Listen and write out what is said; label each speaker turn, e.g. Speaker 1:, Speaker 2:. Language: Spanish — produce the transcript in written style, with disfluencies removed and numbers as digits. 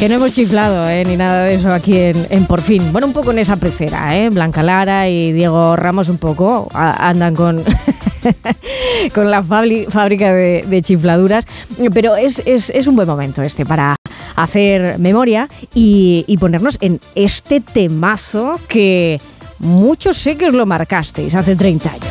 Speaker 1: Que no hemos chiflado, ni nada de eso aquí en Por Fin. Bueno, un poco en esa pecera, Blanca Lara y Diego Ramos un poco andan con, con la fábrica de chifladuras. Pero es un buen momento para hacer memoria y ponernos en este temazo que muchos sé que os lo marcasteis hace 30 años.